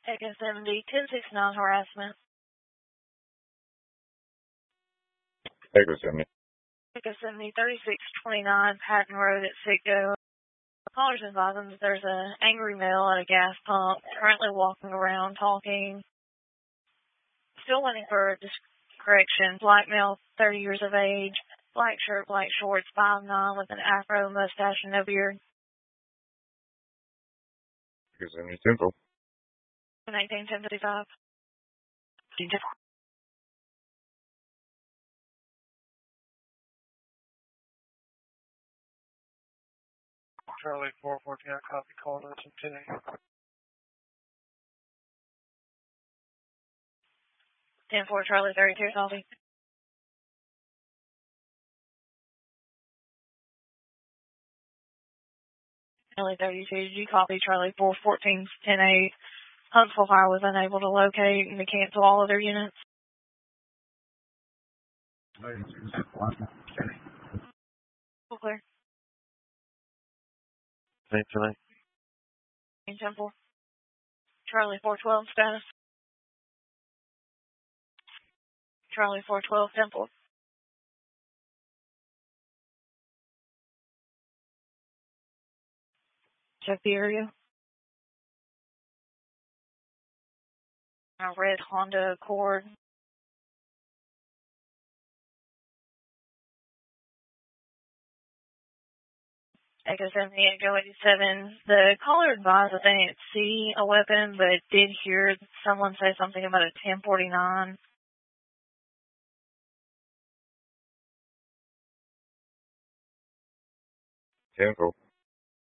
Echo 70, 1069 harassment. Echo 70. Echo 70, 3629 Patton Road at Citgo. Callers advising that there's an angry male at a gas pump, currently walking around talking. Still waiting for a correction. Black male, 30 years of age, black shirt, black shorts, 5'9", with an afro, mustache, and no beard. Echo 70, Temple. 19, 1055. Charlie 414, I copy, call to 10-8. 10-4, Charlie 32, copy. Charlie 32, did you copy? Charlie 414, 10-8. Huntsville Fire was unable to locate and to cancel all of their units. Clear. 10-8. Temple. Charlie 412, status. Charlie 412, Temple. Check the area. A red Honda Accord. Echo 78, Go 87. The caller advised that they didn't see a weapon, but did hear someone say something about a 1049. 10-4.